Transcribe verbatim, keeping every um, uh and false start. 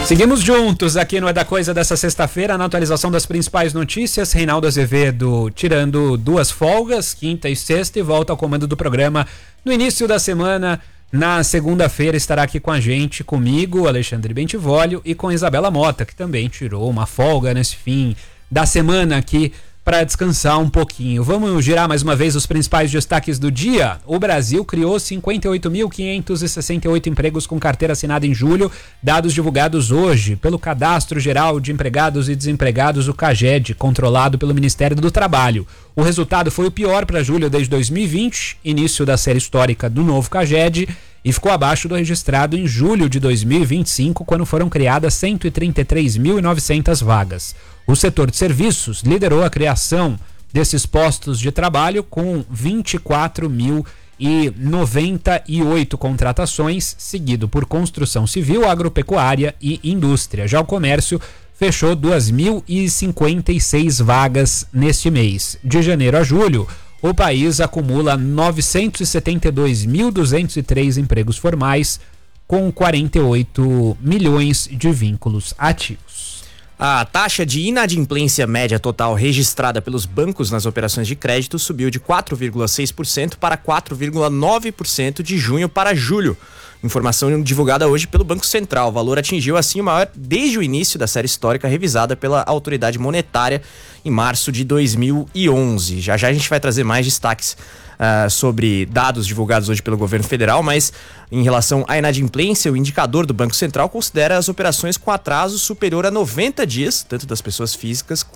Seguimos juntos aqui no É da Coisa dessa sexta-feira, na atualização das principais notícias. Reinaldo Azevedo tirando duas folgas, quinta e sexta, e volta ao comando do programa no início da semana. Na segunda-feira estará aqui com a gente, comigo, Alexandre Bentivolio, e com Isabela Mota, que também tirou uma folga nesse fim da semana aqui para descansar um pouquinho. Vamos girar mais uma vez os principais destaques do dia. O Brasil criou cinquenta e oito mil quinhentos e sessenta e oito empregos com carteira assinada em julho, dados divulgados hoje pelo Cadastro Geral de Empregados e Desempregados, o CAGED, controlado pelo Ministério do Trabalho. O resultado foi o pior para julho desde dois mil e vinte, início da série histórica do novo CAGED, e ficou abaixo do registrado em julho de dois mil e vinte e cinco, quando foram criadas cento e trinta e três mil e novecentas vagas. O setor de serviços liderou a criação desses postos de trabalho com vinte e quatro mil e noventa e oito contratações, seguido por construção civil, agropecuária e indústria. Já o comércio fechou duas mil e cinquenta e seis vagas neste mês. De janeiro a julho, o país acumula novecentos e setenta e dois mil duzentos e três empregos formais, com quarenta e oito milhões de vínculos ativos. A taxa de inadimplência média total registrada pelos bancos nas operações de crédito subiu de quatro vírgula seis por cento para quatro vírgula nove por cento de junho para julho. Informação divulgada hoje pelo Banco Central. O valor atingiu assim o maior desde o início da série histórica revisada pela autoridade monetária em março de dois mil e onze. Já já a gente vai trazer mais destaques uh, sobre dados divulgados hoje pelo governo federal, mas em relação à inadimplência, o indicador do Banco Central considera as operações com atraso superior a noventa dias, tanto das pessoas físicas